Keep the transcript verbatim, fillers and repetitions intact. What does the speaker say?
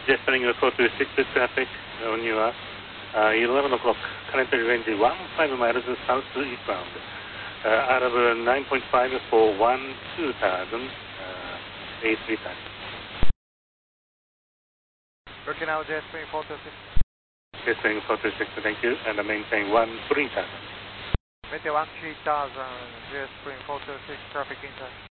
Jet Spring four two six with traffic on your uh, eleven o'clock, currently range one five miles south to eastbound. Uh, out of uh, nine point five for one two thousand, uh, eight three times. Working out Jet Spring four two six. Jet Spring four two six, thank you, and uh, maintain one three thousand. Maintain one three thousand, Jet Spring four two six, traffic inside.